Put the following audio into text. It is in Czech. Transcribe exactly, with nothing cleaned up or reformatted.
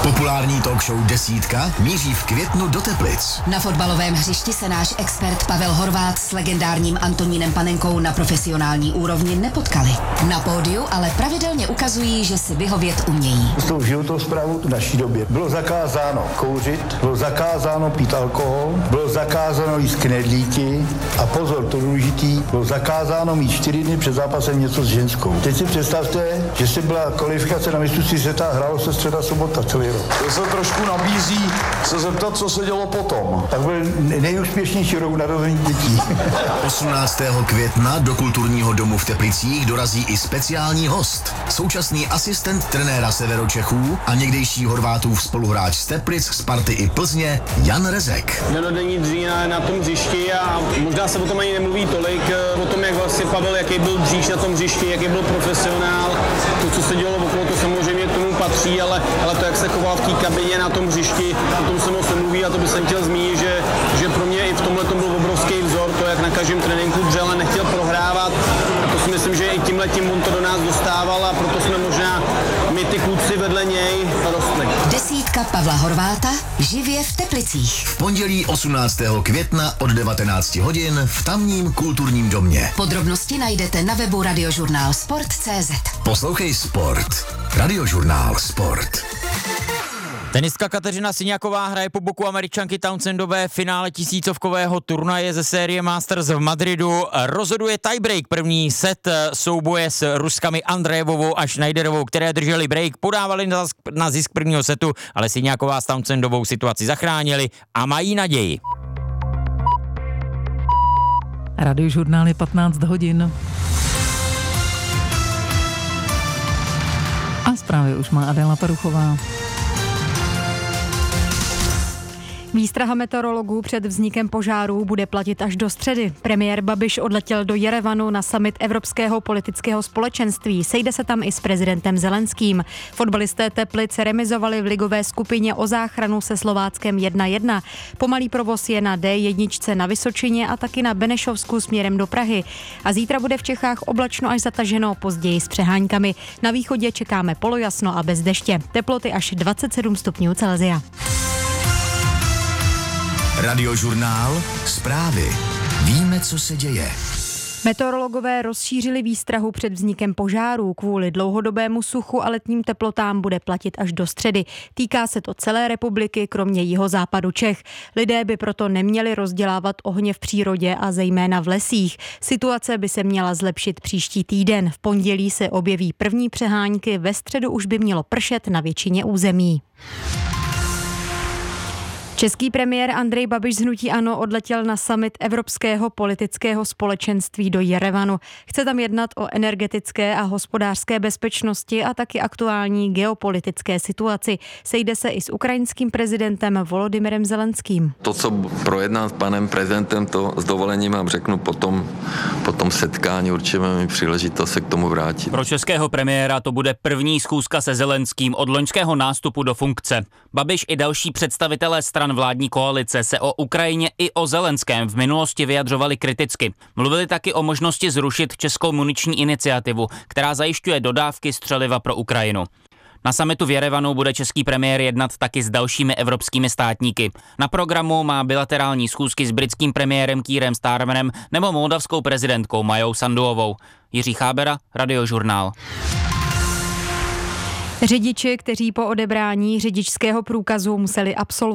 Populární talk show Desítka míří v květnu do Teplic. Na fotbalovém hřišti se náš expert Pavel Horváth s legendárním Antonínem Panenkou na profesionální úrovni nepotkali. Na pódiu ale pravidelně ukazují, že si vyhovět umějí. S tou životosprávou v naší době bylo zakázáno kouřit, bylo zakázáno pít alkohol, bylo zakázáno jíst knedlíky a pozor, to důležitý, bylo zakázáno mít čtyři dny před zápasem něco s ženskou. Teď si představte, že se byla kvalifikace na mistrovství světa, hrálo se středa sobota celý rok. To se trošku nabízí se zeptat, co se dělo potom. Tak byl nejúspěšnější rok narození dětí. osmnáctého května do kulturního domu v Teplicích dorazí i speciální host. Současný asistent trenéra Severočechů a někdejší Horvátův spoluhráč z Teplic, Sparty i Plzně Jan Rezek. Denodenní dřína na tom hřišti a možná se o tom ani nemluví tolik, o tom, jak vlastně Pavel, jaký byl dříž na tom hřišti, jaký byl profesionál. To, co se dělo okolo, to samozřejmě k tomu patří, ale, ale to, jak se choval v té kabině na tom hřišti, o tom se moc nemluví a to bych jsem chtěl zmínit, že, že pro mě i v tomhle tom byl obrovský vzor, to, jak na každém tréninku dřel a nechtěl prohrávat. A to si myslím, že i tímhletím on to do nás dostával a proto jsme možná my ty kluci vedle něj rostli. Desítka Pavla Horváta živě v Teplicích. V pondělí osmnáctého května od devatenácti hodin v tamním kulturním domě. Podrobnosti najdete na webu radiožurnál sport tečka cé zet. Poslouchej Sport. Radiožurnál Sport. Tenistka Kateřina Syňáková hraje po boku Američanky Townsendové v finále tisícovkového turnaje ze série Masters v Madridu. Rozhoduje tiebreak, první set souboje s Ruskami Andrejevovou a Schneiderovou, které drželi break, podávali na, na zisk prvního setu, ale Syňáková s Townsendovou situaci zachránili a mají naději. Radiožurnál je patnáct hodin. A zprávy už má Adéla Paruchová. Výstraha meteorologů před vznikem požárů bude platit až do středy. Premiér Babiš odletěl do Jerevanu na summit Evropského politického společenství. Sejde se tam i s prezidentem Zelenským. Fotbalisté Teplic remizovali v ligové skupině o záchranu se Slováckem jedna jedna. Pomalý provoz je na dé jedna na Vysočině a taky na Benešovsku směrem do Prahy. A zítra bude v Čechách oblačno až zataženo, později s přeháňkami. Na východě čekáme polojasno a bez deště. Teploty až dvacet sedm stupňů Celsia. Radiožurnál Zprávy. Víme, co se děje. Meteorologové rozšířili výstrahu před vznikem požárů. Kvůli dlouhodobému suchu a letním teplotám bude platit až do středy. Týká se to celé republiky, kromě jihozápadu Čech. Lidé by proto neměli rozdělávat ohně v přírodě a zejména v lesích. Situace by se měla zlepšit příští týden. V pondělí se objeví první přehánky, ve středu už by mělo pršet na většině území. Český premiér Andrej Babiš z hnutí ANO odletěl na summit Evropského politického společenství do Jerevanu. Chce tam jednat o energetické a hospodářské bezpečnosti a taky aktuální geopolitické situaci. Sejde se i s ukrajinským prezidentem Volodymyrem Zelenským. To, co projednám s panem prezidentem, to s dovolením vám řeknu potom, potom setkání, určitě máme příležitost se k tomu vrátit. Pro českého premiéra to bude první schůzka se Zelenským od loňského nástupu do funkce. Babiš i další představitelé stran vládní koalice se o Ukrajině i o Zelenském v minulosti vyjadřovali kriticky. Mluvili taky o možnosti zrušit českou muniční iniciativu, která zajišťuje dodávky střeliva pro Ukrajinu. Na summitu v Jerevanu bude český premiér jednat taky s dalšími evropskými státníky. Na programu má bilaterální schůzky s britským premiérem Keirem Starmerem nebo moldavskou prezidentkou Majou Sanduovou. Jiří Chábera, Radiožurnál. Řidiči, kteří po odebrání řidičského průkazu museli absolvovat